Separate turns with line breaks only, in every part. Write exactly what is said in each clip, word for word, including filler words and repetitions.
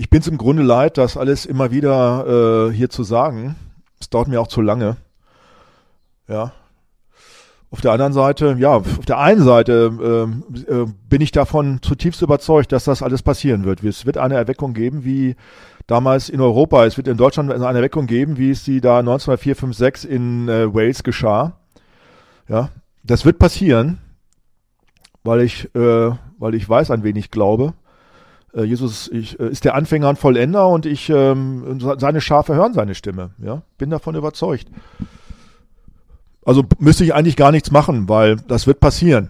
ich bin es im Grunde leid, das alles immer wieder äh, hier zu sagen. Es dauert mir auch zu lange. Ja. Auf der anderen Seite, ja, auf der einen Seite äh, äh, bin ich davon zutiefst überzeugt, dass das alles passieren wird. Es wird eine Erweckung geben, wie damals in Europa. Es wird in Deutschland eine Erweckung geben, wie es sie da neunzehnhundertvier, fünf, sechs in äh, Wales geschah. Ja, das wird passieren, weil ich, äh, weil ich weiß, an wen ich glaube. Äh, Jesus ich, äh, ist der Anfänger und Vollender und ich, ähm, seine Schafe hören seine Stimme. Ja, bin davon überzeugt. Also müsste ich eigentlich gar nichts machen, weil das wird passieren.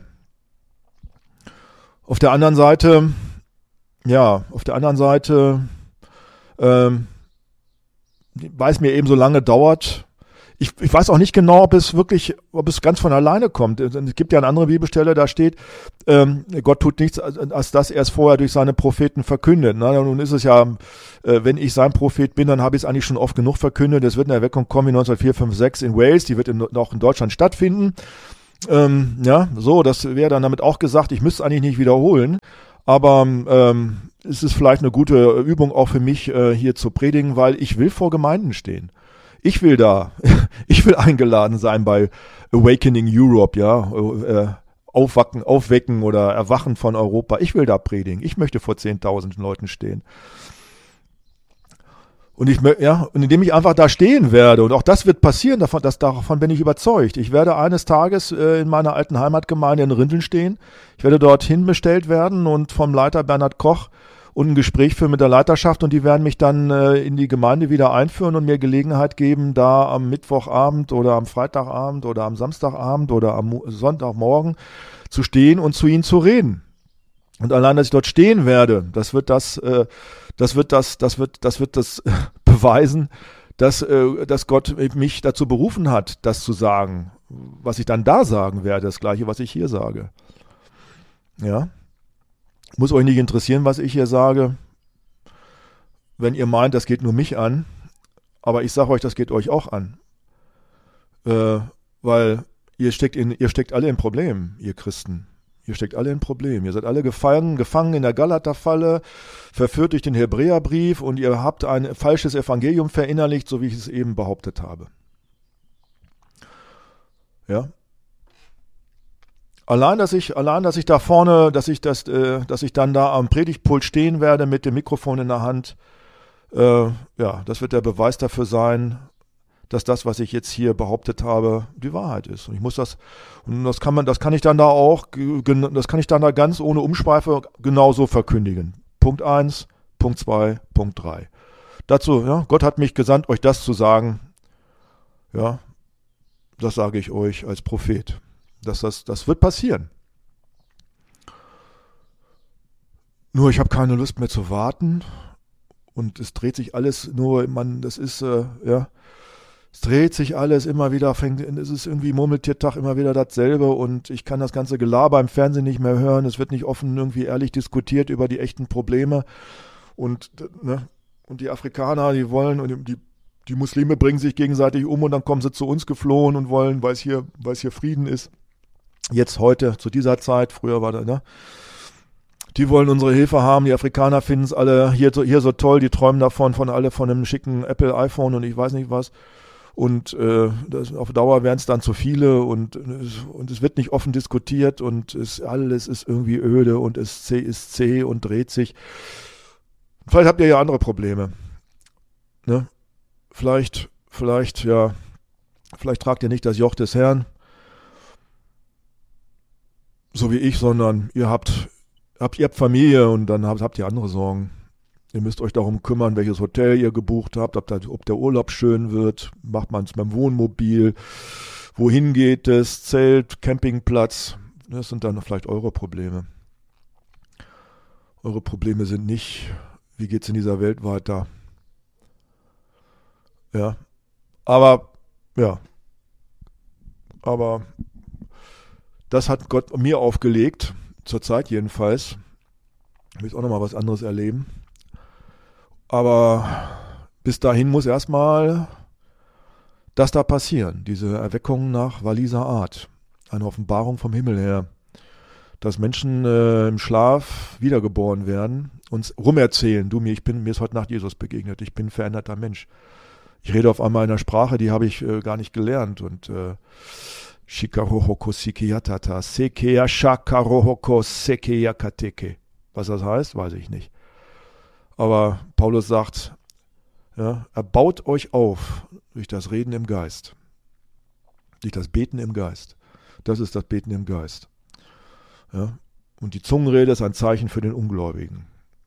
Auf der anderen Seite, ja, auf der anderen Seite, ähm, weil es mir eben so lange dauert, ich, ich weiß auch nicht genau, ob es wirklich, ob es ganz von alleine kommt. Es gibt ja eine andere Bibelstelle, da steht, ähm, Gott tut nichts, als dass er es vorher durch seine Propheten verkündet. Na, nun ist es ja, äh, wenn ich sein Prophet bin, dann habe ich es eigentlich schon oft genug verkündet. Es wird eine Erweckung kommen wie neunzehnhundertvier, fünf, sechs in Wales, die wird in, auch in Deutschland stattfinden. Ähm, ja, so, das wäre dann damit auch gesagt, ich müsste es eigentlich nicht wiederholen. Aber ähm, es ist vielleicht eine gute Übung auch für mich, äh, hier zu predigen, weil ich will vor Gemeinden stehen. Ich will da, ich will eingeladen sein bei Awakening Europe, ja, äh, aufwachen, aufwecken oder erwachen von Europa. Ich will da predigen. Ich möchte vor zehntausend Leuten stehen. Und ich, ja, und indem ich einfach da stehen werde, und auch das wird passieren, davon, das, davon bin ich überzeugt. Ich werde eines Tages äh, in meiner alten Heimatgemeinde in Rinteln stehen. Ich werde dorthin bestellt werden und vom Leiter Bernhard Koch und ein Gespräch führen mit der Leiterschaft und die werden mich dann äh, in die Gemeinde wieder einführen und mir Gelegenheit geben, da am Mittwochabend oder am Freitagabend oder am Samstagabend oder am Sonntagmorgen zu stehen und zu ihnen zu reden. Und allein, dass ich dort stehen werde, das wird das, äh, das wird das, das wird, das wird das äh, beweisen, dass, äh, dass Gott mich dazu berufen hat, das zu sagen, was ich dann da sagen werde, das Gleiche, was ich hier sage. Ja. Muss euch nicht interessieren, was ich hier sage, wenn ihr meint, das geht nur mich an. Aber ich sage euch, das geht euch auch an. Äh, weil ihr steckt, in, ihr steckt alle in Problemen, ihr Christen. Ihr steckt alle in Problemen. Ihr seid alle gefangen, gefangen in der Galaterfalle, verführt durch den Hebräerbrief und ihr habt ein falsches Evangelium verinnerlicht, so wie ich es eben behauptet habe. Ja. Allein, dass ich, allein, dass ich da vorne, dass ich das, äh, dass ich dann da am Predigtpult stehen werde mit dem Mikrofon in der Hand, äh, ja, das wird der Beweis dafür sein, dass das, was ich jetzt hier behauptet habe, die Wahrheit ist. Und ich muss das, und das kann man, das kann ich dann da auch, das kann ich dann da ganz ohne Umschweife genauso verkündigen. Punkt eins, Punkt zwei, Punkt drei. Dazu, ja, Gott hat mich gesandt, euch das zu sagen. Ja, das sage ich euch als Prophet. Das, das, das wird passieren. Nur ich habe keine Lust mehr zu warten und es dreht sich alles nur, man, das ist, äh, ja, es dreht sich alles immer wieder, fängt, es ist irgendwie Murmeltiertag immer wieder dasselbe und ich kann das ganze Gelaber im Fernsehen nicht mehr hören, es wird nicht offen irgendwie ehrlich diskutiert über die echten Probleme und, ne, und die Afrikaner, die wollen und die Die Muslime bringen sich gegenseitig um und dann kommen sie zu uns geflohen und wollen, weil es hier, weil es hier Frieden ist. Jetzt heute, zu dieser Zeit, früher war da, ne? Die wollen unsere Hilfe haben, die Afrikaner finden es alle hier so, hier so toll, die träumen davon, von alle von einem schicken Apple iPhone und ich weiß nicht was. Und äh, das, auf Dauer werden es dann zu viele und, und es wird nicht offen diskutiert und es, alles ist irgendwie öde und es ist zäh und dreht sich. Vielleicht habt ihr ja andere Probleme. Ne? Vielleicht, vielleicht, ja, vielleicht tragt ihr nicht das Joch des Herrn, so wie ich, sondern ihr habt, habt, ihr habt Familie und dann habt, habt ihr andere Sorgen. Ihr müsst euch darum kümmern, welches Hotel ihr gebucht habt, ob, das, ob der Urlaub schön wird, macht man es beim Wohnmobil, wohin geht es, Zelt, Campingplatz, das sind dann vielleicht eure Probleme. Eure Probleme sind nicht, wie geht's in dieser Welt weiter? Ja, aber, ja, aber das hat Gott mir aufgelegt, zur Zeit jedenfalls. Ich will auch nochmal was anderes erleben. Aber bis dahin muss erstmal das da passieren, diese Erweckung nach Walliser Art, eine Offenbarung vom Himmel her, dass Menschen äh, im Schlaf wiedergeboren werden uns rumerzählen, du mir, ich bin, mir ist heute Nacht Jesus begegnet, ich bin ein veränderter Mensch. Ich rede auf einmal in einer Sprache, die habe ich äh, gar nicht gelernt und äh, Shikarohoko Sikiyatata, Sekeya Shakarohoko Sekeyakateke. Was das heißt, weiß ich nicht. Aber Paulus sagt, ja, er baut euch auf durch das Reden im Geist, durch das Beten im Geist. Das ist das Beten im Geist. Ja, und die Zungenrede ist ein Zeichen für den Ungläubigen.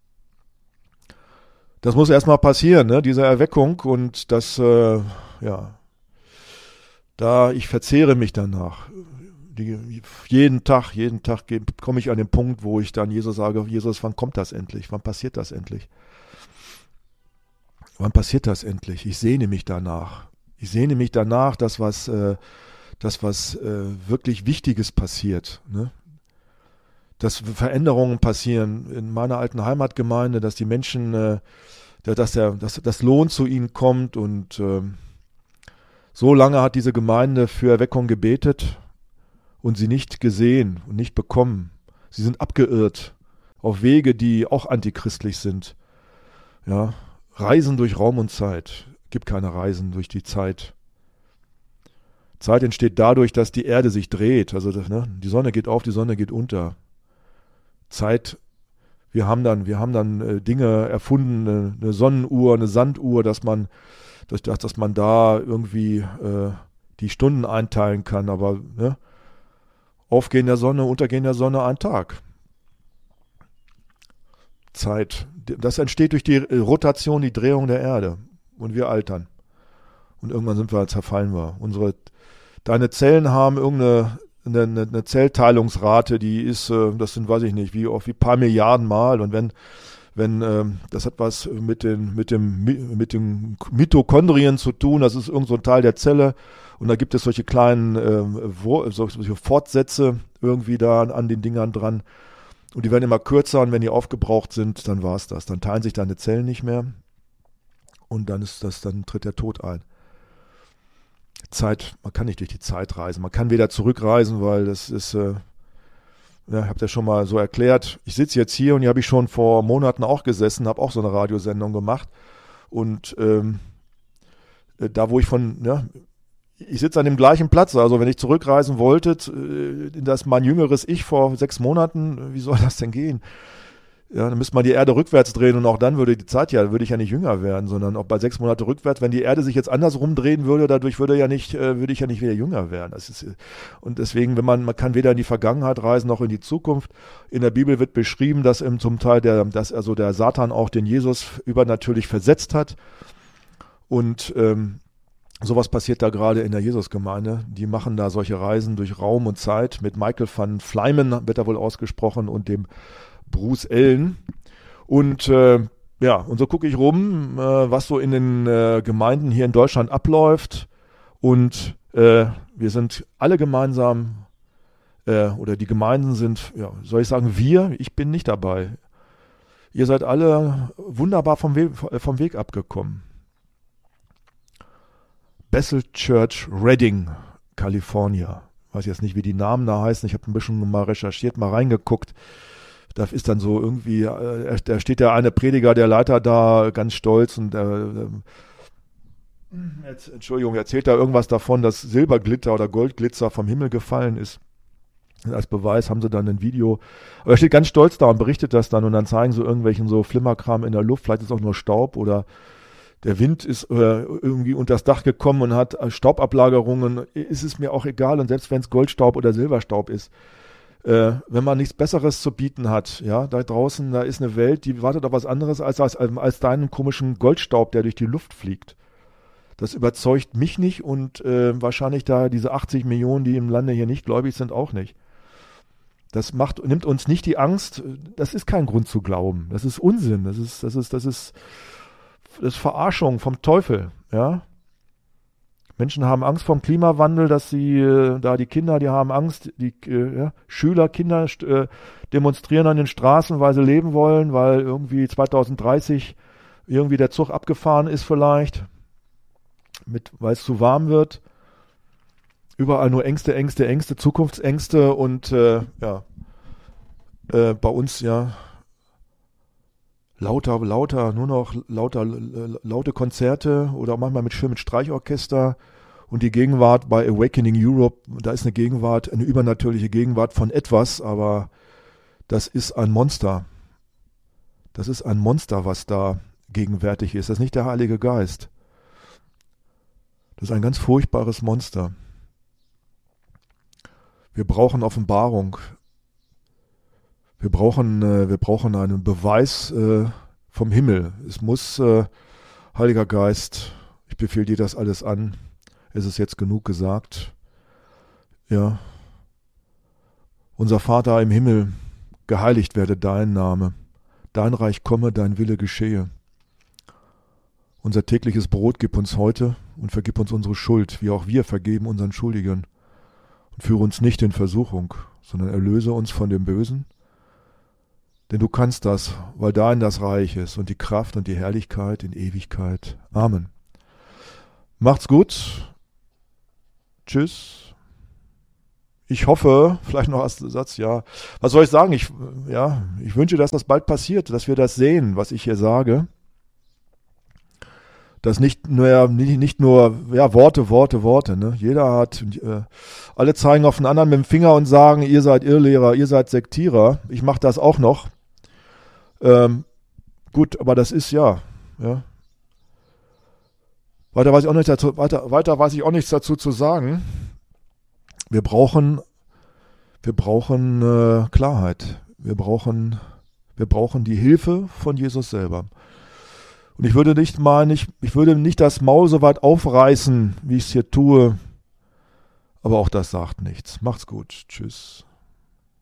Das muss erstmal passieren, ne, diese Erweckung und das, äh, ja, da ich verzehre mich danach. Die, jeden Tag, jeden Tag komme ich an den Punkt, wo ich dann Jesus sage, Jesus, wann kommt das endlich? Wann passiert das endlich? Wann passiert das endlich? Ich sehne mich danach. Ich sehne mich danach, dass was, äh, dass was äh, wirklich Wichtiges passiert, ne? Dass Veränderungen passieren in meiner alten Heimatgemeinde, dass die Menschen, äh, dass der, dass das Lohn zu ihnen kommt und äh, so lange hat diese Gemeinde für Erweckung gebetet und sie nicht gesehen und nicht bekommen. Sie sind abgeirrt auf Wege, die auch antichristlich sind. Ja, Reisen durch Raum und Zeit. Gibt keine Reisen durch die Zeit. Zeit entsteht dadurch, dass die Erde sich dreht. Also ne, die Sonne geht auf, die Sonne geht unter. Zeit, wir haben dann, wir haben dann äh, Dinge erfunden, eine, eine Sonnenuhr, eine Sanduhr, dass man, dass, dass man da irgendwie äh, die Stunden einteilen kann. Aber ne, Aufgehen der Sonne, Untergehen der Sonne, ein Tag. Zeit. Das entsteht durch die Rotation, die Drehung der Erde. Und wir altern. Und irgendwann sind wir, zerfallen wir. Unsere, deine Zellen haben irgendeine eine, eine Zellteilungsrate, die ist, das sind, weiß ich nicht, wie oft, wie paar Milliarden Mal. Und wenn, wenn, das hat was mit den, mit dem, mit den Mitochondrien zu tun, das ist irgend so ein Teil der Zelle. Und da gibt es solche kleinen äh, solche Fortsätze irgendwie da an den Dingern dran. Und die werden immer kürzer und wenn die aufgebraucht sind, dann war es das. Dann teilen sich deine Zellen nicht mehr und dann ist das, dann tritt der Tod ein. Zeit, man kann nicht durch die Zeit reisen. Man kann weder zurückreisen, weil das ist, äh, ja, ich habe das schon mal so erklärt. Ich sitze jetzt hier und hier habe ich schon vor Monaten auch gesessen, habe auch so eine Radiosendung gemacht. Und ähm, da, wo ich von, ja, ich sitze an dem gleichen Platz, also wenn ich zurückreisen wollte, in das mein jüngeres Ich vor sechs Monaten, wie soll das denn gehen? Ja, dann müsste man die Erde rückwärts drehen und auch dann würde die Zeit ja, würde ich ja nicht jünger werden, sondern auch bei sechs Monate rückwärts, wenn die Erde sich jetzt andersrum drehen würde, dadurch würde ja nicht, würde ich ja nicht wieder jünger werden. Das ist, und deswegen, wenn man, man kann weder in die Vergangenheit reisen noch in die Zukunft. In der Bibel wird beschrieben, dass im, zum Teil der, dass also der Satan auch den Jesus übernatürlich versetzt hat und ähm, sowas passiert da gerade in der Jesusgemeinde. Die machen da solche Reisen durch Raum und Zeit. Mit Michael van Fleimen wird er wohl ausgesprochen und dem Bruce Allen. Und äh, ja, und so gucke ich rum, äh, was so in den äh, Gemeinden hier in Deutschland abläuft. Und äh, wir sind alle gemeinsam, äh, oder die Gemeinden sind, ja, soll ich sagen, wir, ich bin nicht dabei. Ihr seid alle wunderbar vom Weg, vom Weg abgekommen. Bethel Church Redding, California. Ich weiß jetzt nicht, wie die Namen da heißen. Ich habe ein bisschen mal recherchiert, mal reingeguckt. Da ist dann so irgendwie, äh, da steht der eine Prediger, der Leiter da, ganz stolz und äh, jetzt, Entschuldigung, erzählt da irgendwas davon, dass Silberglitter oder Goldglitzer vom Himmel gefallen ist. Und als Beweis haben sie dann ein Video. Aber er steht ganz stolz da und berichtet das dann und dann zeigen sie irgendwelchen so Flimmerkram in der Luft. Vielleicht ist es auch nur Staub oder der Wind ist äh, irgendwie unter das Dach gekommen und hat äh, Staubablagerungen. Ist es mir auch egal. Und selbst wenn es Goldstaub oder Silberstaub ist, äh, wenn man nichts Besseres zu bieten hat, ja, da draußen, da ist eine Welt, die wartet auf was anderes als, als, als deinen komischen Goldstaub, der durch die Luft fliegt. Das überzeugt mich nicht und äh, wahrscheinlich da diese achtzig Millionen, die im Lande hier nicht gläubig sind, auch nicht. Das macht, nimmt uns nicht die Angst. Das ist kein Grund zu glauben. Das ist Unsinn. Das ist, das ist, das ist, das ist Verarschung vom Teufel, ja. Menschen haben Angst vom Klimawandel, dass sie, äh, da die Kinder, die haben Angst, die äh, ja, Schüler, Kinder äh, demonstrieren an den Straßen, weil sie leben wollen, weil irgendwie zwanzig dreißig irgendwie der Zug abgefahren ist vielleicht, mit, weil es zu warm wird. Überall nur Ängste, Ängste, Ängste, Zukunftsängste und äh, ja, äh, bei uns ja lauter, lauter, nur noch lauter, äh, laute Konzerte oder manchmal mit schön mit Streichorchester und die Gegenwart bei Awakening Europe, da ist eine Gegenwart, eine übernatürliche Gegenwart von etwas, aber das ist ein Monster. Das ist ein Monster, was da gegenwärtig ist. Das ist nicht der Heilige Geist. Das ist ein ganz furchtbares Monster. Wir brauchen Offenbarung. Wir brauchen, äh, wir brauchen einen Beweis äh, vom Himmel. Es muss, äh, Heiliger Geist, ich befehle dir das alles an. Es ist jetzt genug gesagt. Ja. Unser Vater im Himmel, geheiligt werde dein Name. Dein Reich komme, dein Wille geschehe. Unser tägliches Brot gib uns heute und vergib uns unsere Schuld, wie auch wir vergeben unseren Schuldigern. Und führe uns nicht in Versuchung, sondern erlöse uns von dem Bösen. Denn du kannst das, weil dein das Reich ist und die Kraft und die Herrlichkeit in Ewigkeit. Amen. Macht's gut. Tschüss. Ich hoffe, vielleicht noch als Satz, ja. Was soll ich sagen? Ich, ja, ich wünsche, dass das bald passiert, dass wir das sehen, was ich hier sage. Dass nicht nur, nicht, nicht nur ja, Worte, Worte, Worte. Ne? Jeder hat, äh, alle zeigen auf den anderen mit dem Finger und sagen, ihr seid Irrlehrer, ihr seid Sektierer. Ich mache das auch noch. Ähm, gut, aber das ist ja, ja. Weiter weiß ich auch nicht dazu, weiter, weiter weiß ich auch nichts dazu zu sagen. Wir brauchen, wir brauchen äh, Klarheit. Wir brauchen, wir brauchen die Hilfe von Jesus selber. Und ich würde nicht mal, nicht, ich würde nicht das Maul so weit aufreißen, wie ich es hier tue. Aber auch das sagt nichts. Macht's gut. Tschüss.